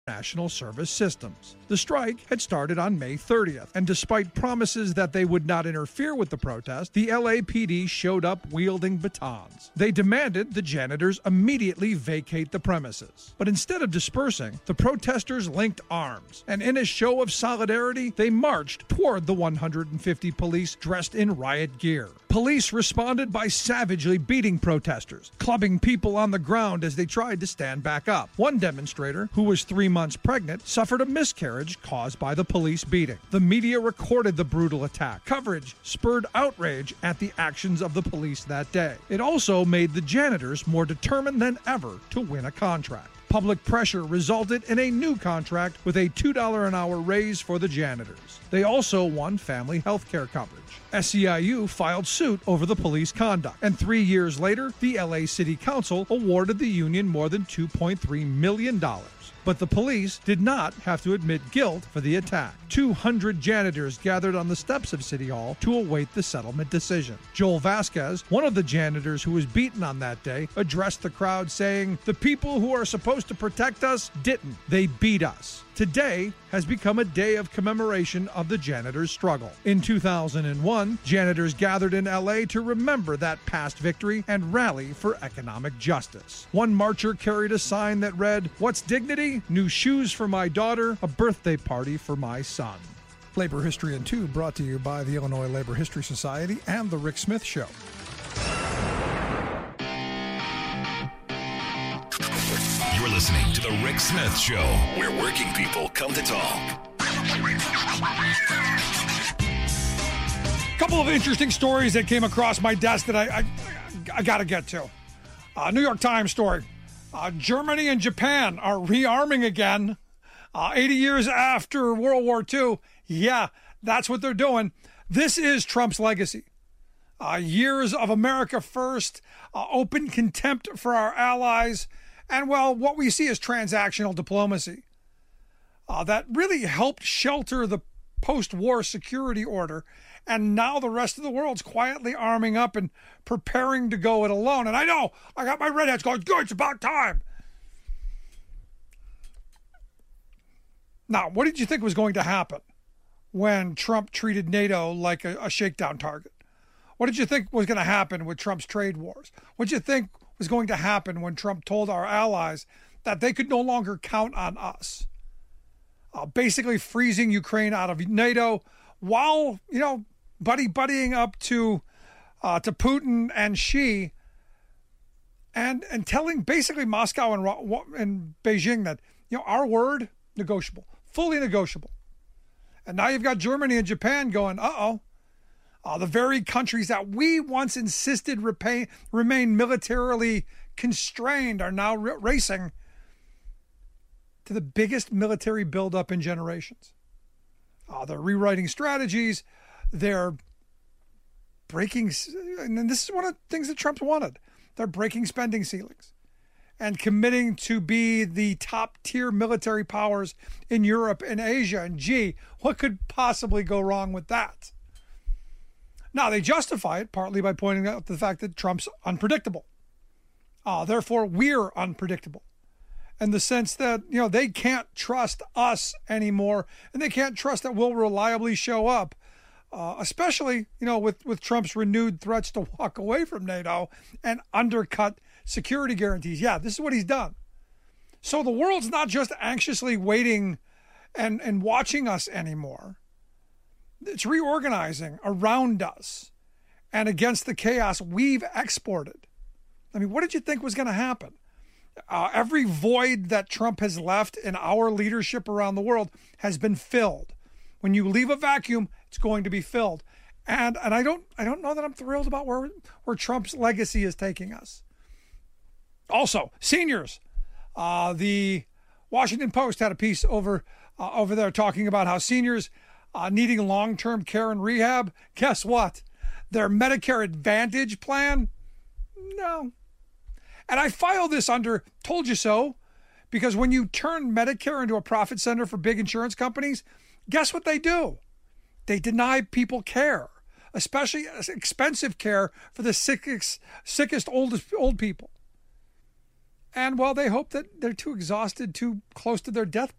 National Service Systems. The strike had started on May 30th, and despite promises that they would not interfere with the protest, the LAPD showed up wielding batons. They demanded the janitors immediately vacate the premises. But instead of dispersing, the protesters linked arms, and in a show of solidarity, they marched toward the 150 police dressed in riot gear. Police responded by savagely beating protesters, clubbing people on the ground as they tried to stand back up. One demonstrator, who was 3 months pregnant, suffered a miscarriage caused by the police beating. The media recorded the brutal attack. Coverage spurred outrage at the actions of the police that day. It also made the janitors more determined than ever to win a contract. Public pressure resulted in a new contract with a $2 an hour raise for the janitors. They also won family health care coverage. SEIU filed suit over the police conduct, and 3 years later, the LA City Council awarded the union more than $2.3 million. But the police did not have to admit guilt for the attack. 200 janitors gathered on the steps of City Hall to await the settlement decision. Joel Vasquez, one of the janitors who was beaten on that day, addressed the crowd saying, "The people who are supposed to protect us didn't. They beat us." Today has become a day of commemoration of the janitors' struggle. In 2001, janitors gathered in LA to remember that past victory and rally for economic justice. One marcher carried a sign that read, "What's dignity? New shoes for my daughter, a birthday party for my son." Labor History in 2 brought to you by the Illinois Labor History Society and The Rick Smith Show. You're listening to The Rick Smith Show, where working people come to talk. A couple of interesting stories that came across my desk that I got to get to. New York Times story. Germany and Japan are rearming again 80 years after World War II. Yeah, that's what they're doing. This is Trump's legacy. Years of America first, open contempt for our allies, and, well, what we see is transactional diplomacy. That really helped shelter the post-war security order, and now the rest of the world's quietly arming up and preparing to go it alone. And I know, I got my red hats going, good, it's about time. Now, what did you think was going to happen when Trump treated NATO like a shakedown target? What did you think was going to happen with Trump's trade wars? What did you think was going to happen when Trump told our allies that they could no longer count on us? Basically freezing Ukraine out of NATO while, buddying up to Putin and Xi and telling basically Moscow and Beijing that, our word, negotiable, fully negotiable. And now you've got Germany and Japan going, the very countries that we once insisted remain militarily constrained are now racing to the biggest military buildup in generations. They're rewriting strategies. They're breaking, and this is one of the things that Trump's wanted. They're breaking spending ceilings and committing to be the top tier military powers in Europe and Asia. And gee, what could possibly go wrong with that? Now, they justify it partly by pointing out the fact that Trump's unpredictable. Therefore, we're unpredictable. In the sense that, they can't trust us anymore, and they can't trust that we'll reliably show up, especially, with Trump's renewed threats to walk away from NATO and undercut security guarantees. Yeah, this is what he's done. So the world's not just anxiously waiting and watching us anymore. It's reorganizing around us and against the chaos we've exported. I mean, what did you think was going to happen? Every void that Trump has left in our leadership around the world has been filled. When you leave a vacuum, it's going to be filled. And I don't know that I'm thrilled about where Trump's legacy is taking us. Also, seniors. The Washington Post had a piece over there talking about how seniors needing long-term care and rehab, guess what? Their Medicare Advantage plan? No. And I file this under told you so, because when you turn Medicare into a profit center for big insurance companies, guess what they do? They deny people care, especially expensive care for the sickest, old people. And, well, they hope that they're too exhausted, too close to their death